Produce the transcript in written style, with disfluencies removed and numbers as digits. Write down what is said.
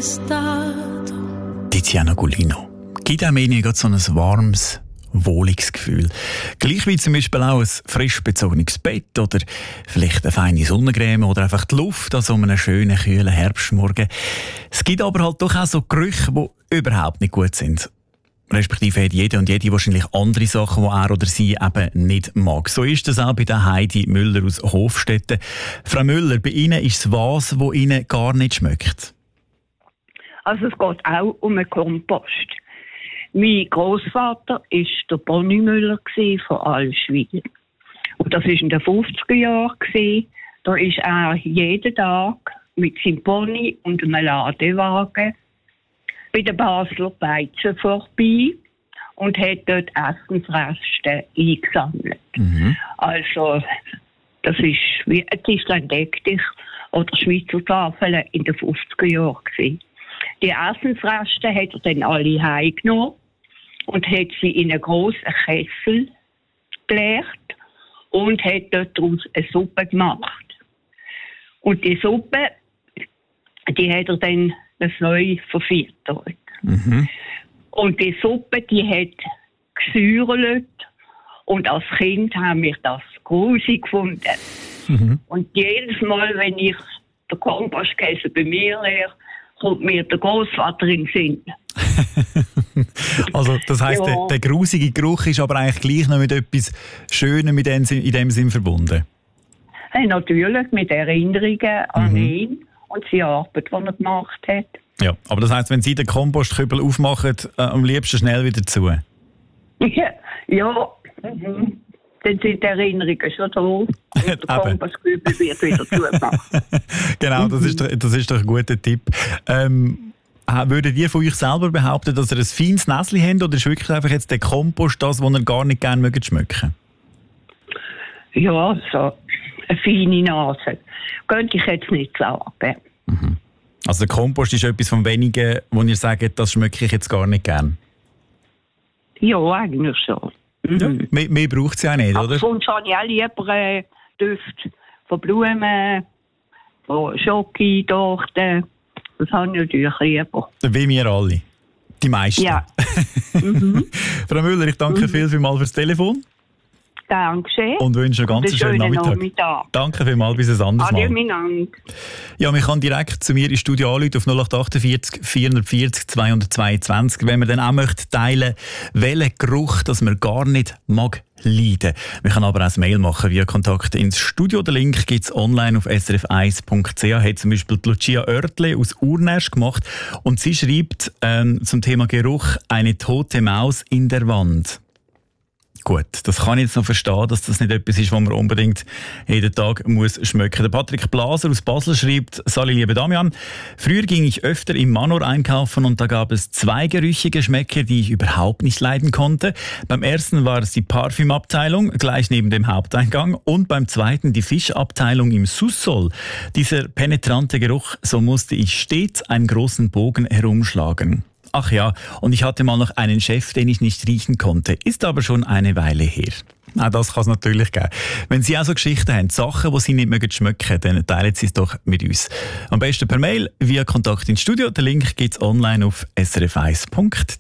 stato. Tiziana Gulino. Gibt einem irgendwie so ein warmes, wohliges Gefühl. Gleich wie zum Beispiel auch ein frisch bezogenes Bett oder vielleicht eine feine Sonnencreme oder einfach die Luft an so einem schönen, kühlen Herbstmorgen. Es gibt aber halt doch auch so Gerüche, die überhaupt nicht gut sind. Respektive hat jeder und jede wahrscheinlich andere Sachen, die er oder sie eben nicht mag. So ist das auch bei der Heidi Müller aus Hofstetten. Frau Müller, bei Ihnen ist es was Ihnen gar nicht schmeckt? Also es geht auch um einen Kompost. Mein Großvater war der Bonnie Müller von Allschwil. Und das war in den 50er Jahren. Da ist er jeden Tag mit seinem Pony und einem Ladewagen bei den Basler Beizen vorbei und hat dort Essensreste eingesammelt. Mhm. Also, das ist wie ein Tischlein deck dich oder Schweizer Tafeln in den 50er Jahren. Die Essensreste hat er dann alle heimgenommen und hat sie in einen grossen Kessel geleert und hat dort daraus eine Suppe gemacht. Und die Suppe, die hat er dann neu verfüttert. Mhm. Und die Suppe, die hat gesäuert und als Kind haben wir das grusig gefunden. Mhm. Und jedes Mal, wenn ich den Kompostkäse bei mir leere, kommt mir der Großvater in den Sinn. Also das heisst, ja. der grusige Geruch ist aber eigentlich gleich noch mit etwas Schönem in dem Sinn verbunden? Hey, natürlich, mit Erinnerungen an ihn und seine Arbeit, die er gemacht hat. Ja, aber das heisst, wenn Sie den Kompostkübel aufmachen, am liebsten schnell wieder zu? Ja. Mhm. Dann sind die Erinnerungen schon da und der Kompostkübel wird wieder zugemacht. Genau, das ist doch ein guter Tipp. Würdet ihr von euch selber behaupten, dass ihr ein feines Näschen habt, oder ist wirklich einfach jetzt der Kompost das, was ihr gar nicht gerne mögt schmecken? Ja, so eine feine Nase. Könnte ich jetzt nicht sagen. Mhm. Also der Kompost ist etwas von wenigen, wo ihr sagt, das schmecke ich jetzt gar nicht gern? Ja, eigentlich schon. Mhm. Ja, mehr braucht es ja nicht, oder? Sonst habe ich auch lieber Düfte von Blumen, von Schoki, Torten. Das habe ich natürlich lieber. Wie wir alle. Die meisten. Ja. Frau Müller, ich danke vielmals fürs Telefon. Dankeschön. Und wünsche einen ganz schönen Nachmittag. Danke vielmals, bis ein anderes Mal. Adieu, ja, man kann direkt zu mir ins Studio anrufen auf 0848 440 222, wenn man dann auch möchte teilen, welchen Geruch, das man gar nicht mag leiden. Wir können aber auch ein Mail machen via Kontakt ins Studio. Den Link gibt es online auf srf1.ch. Hat zum Beispiel Lucia Oertle aus Urnäsch gemacht und sie schreibt zum Thema Geruch eine tote Maus in der Wand. Gut, das kann ich jetzt noch verstehen, dass das nicht etwas ist, was man unbedingt jeden Tag muss schmecken. Der Patrick Blaser aus Basel schreibt: Sali, liebe Damian, früher ging ich öfter im Manor einkaufen und da gab es 2 Gerüche-Geschmäcker, die ich überhaupt nicht leiden konnte. Beim ersten war es die Parfümabteilung, gleich neben dem Haupteingang, und beim zweiten die Fischabteilung im Sous-Sol. Dieser penetrante Geruch, so musste ich stets einen großen Bogen herumschlagen. Ach ja, und ich hatte mal noch einen Chef, den ich nicht riechen konnte. Ist aber schon eine Weile her. Auch das kann es natürlich geben. Wenn Sie auch so Geschichten haben, Sachen, die Sie nicht mögen schmecken, dann teilen Sie es doch mit uns. Am besten per Mail, via Kontakt ins Studio. Den Link gibt es online auf srf1.ch.